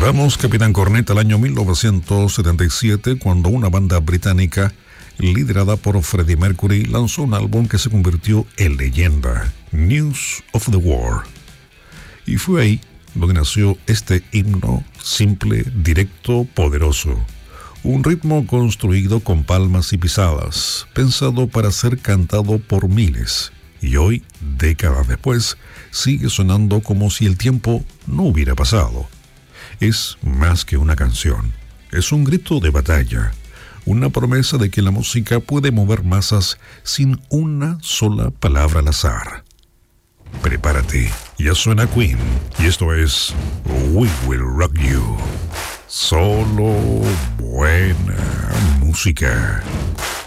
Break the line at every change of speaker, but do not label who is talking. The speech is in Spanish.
Vamos, Capitán Cornet, al año 1977, cuando una banda británica liderada por Freddie Mercury lanzó un álbum que se convirtió en leyenda, News of the War. Y fue ahí donde nació este himno simple, directo, poderoso. Un ritmo construido con palmas y pisadas, pensado para ser cantado por miles. Y hoy, décadas después, sigue sonando como si el tiempo no hubiera pasado. Es más que una canción, es un grito de batalla, una promesa de que la música puede mover masas sin una sola palabra al azar. Prepárate, ya suena Queen, y esto es We Will Rock You. Solo buena música.